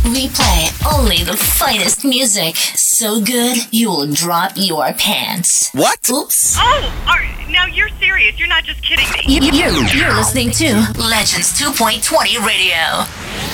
We play only the finest music. So good, you'll drop your pants. What? Oops. Oh, now you're serious. You're not just kidding me. You're listening to Legends 2.20 Radio.